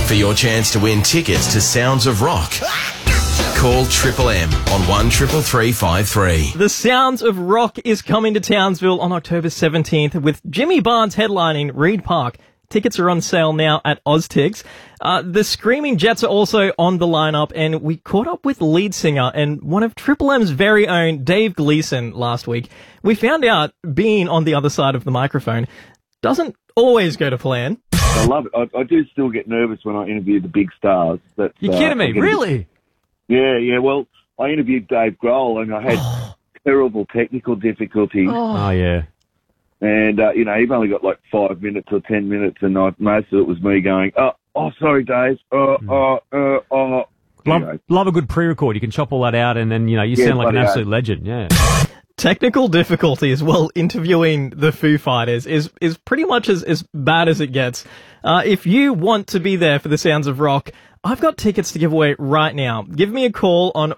for your chance to win tickets to Sounds of Rock. Call Triple M on 133353. The Sounds of Rock is coming to Townsville on October 17th with Jimmy Barnes headlining Reed Park. Tickets are on sale now at Oztigs. The Screaming Jets are also on the lineup, and we caught up with lead singer and one of Triple M's very own Dave Gleason last week. We found out being on the other side of the microphone doesn't always go to plan. I love it. I do still get nervous when I interview the big stars. But, You're kidding me, really? Yeah. Well, I interviewed Dave Grohl, and I had terrible technical difficulties. Oh, yeah. And, you've only got like 5 minutes or 10 minutes, and most of it was me going, oh, sorry, Dave. Love a good pre-record. You can chop all that out, and then, you sound like an absolute legend, yeah. Technical difficulties while interviewing the Foo Fighters is pretty much as bad as it gets. If you want to be there for the Sounds of Rock, I've got tickets to give away right now. Give me a call on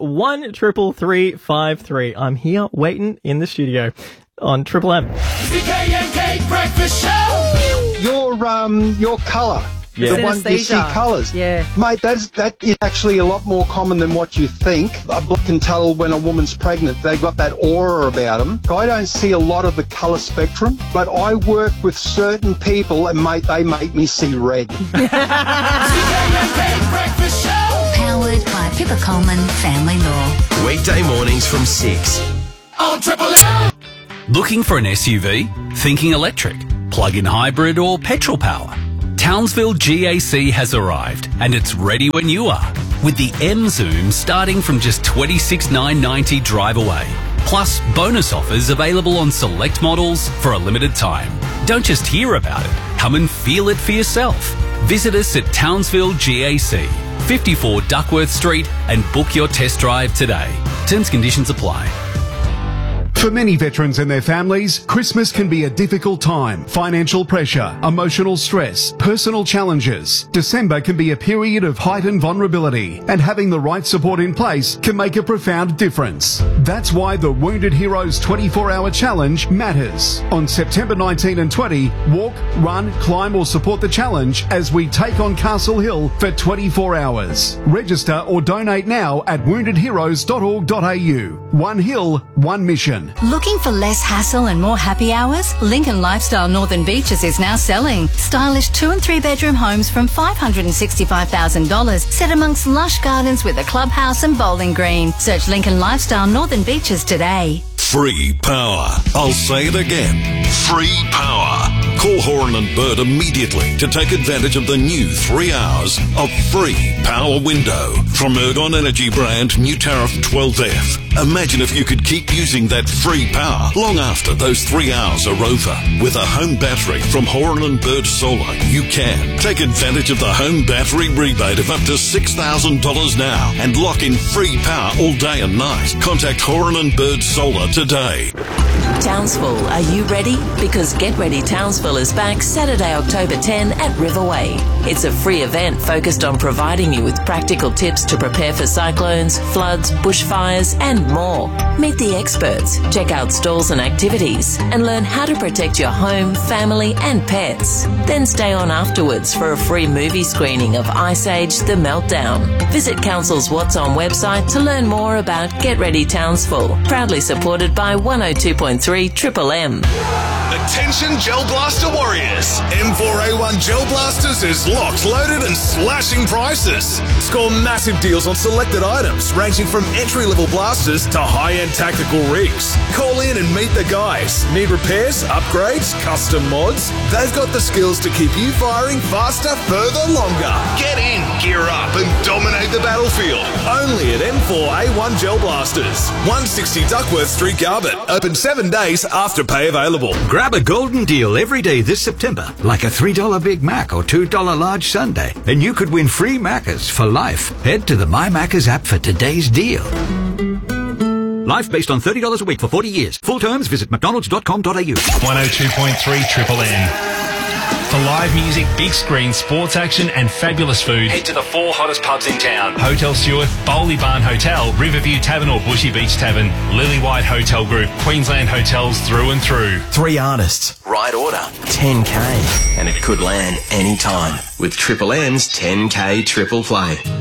133353. I'm here waiting in the studio on Triple M. CKNK Breakfast Show. Your colour. Yeah. The one you see colours. Yeah. Mate, that is actually a lot more common than what you think. A bloke can tell when a woman's pregnant. They've got that aura about them. I don't see a lot of the colour spectrum, but I work with certain people, and, mate, they make me see red. CKNK Breakfast Show. Powered by Pippa Coleman Family Law. Weekday mornings from 6. On Triple M. Looking for an SUV? Thinking electric, plug-in hybrid or petrol power? Townsville GAC has arrived, and it's ready when you are. With the M Zoom starting from just $26,990 drive away. Plus bonus offers available on select models for a limited time. Don't just hear about it, come and feel it for yourself. Visit us at Townsville GAC, 54 Duckworth Street, and book your test drive today. Terms and conditions apply. For many veterans and their families, Christmas can be a difficult time. Financial pressure, emotional stress, personal challenges. December can be a period of heightened vulnerability, and having the right support in place can make a profound difference. That's why the Wounded Heroes 24-hour challenge matters. On September 19 and 20, walk, run, climb or support the challenge as we take on Castle Hill for 24 hours. Register or donate now at woundedheroes.org.au. One hill, one mission. Looking for less hassle and more happy hours? Lincoln Lifestyle Northern Beaches is now selling. Stylish 2 and 3 bedroom homes from $565,000 set amongst lush gardens with a clubhouse and bowling green. Search Lincoln Lifestyle Northern Beaches today. Free power. I'll say it again. Free power. Call Horan and Bird immediately to take advantage of the new 3 hours of free power window from Ergon Energy brand new tariff 12F. Imagine if you could keep using that free power long after those 3 hours are over. With a home battery from Horan and Bird Solar, you can take advantage of the home battery rebate of up to $6,000 now and lock in free power all day and night. Contact Horan and Bird Solar today. Townsville, are you ready? Because Get Ready Townsville is back Saturday, October 10 at Riverway. It's a free event focused on providing you with practical tips to prepare for cyclones, floods, bushfires and more. Meet the experts, check out stalls and activities, and learn how to protect your home, family and pets. Then stay on afterwards for a free movie screening of Ice Age: The Meltdown. Visit Council's What's On website to learn more about Get Ready Townsville. Proudly supported by 102.3 Triple M. Attention Gel Blaster warriors! M4A1 Gel Blasters is locked, loaded and slashing prices. Score massive deals on selected items ranging from entry-level blasters to high-end tactical rigs. Call in and meet the guys. Need repairs, upgrades, custom mods? They've got the skills to keep you firing faster, further, longer. Get in, gear up and dominate the battlefield. Only at M4A1 Gel Blasters. 160 Duckworth Street, Garbutt. Open 7 days after pay available. Grab a golden deal every day this September, like a $3 Big Mac or $2 large sundae, and you could win free Maccas for life. Head to the My Maccas app for today's deal. Life based on $30 a week for 40 years. Full terms, visit mcdonalds.com.au. 102.3 Triple M. For live music, big screen, sports action and fabulous food, head to the 4 hottest pubs in town. Hotel Stewart, Bowley Barn Hotel, Riverview Tavern or Bushy Beach Tavern, Lily White Hotel Group, Queensland hotels through and through. 3 artists, right order, 10K. And it could land anytime with Triple M's 10K Triple Play.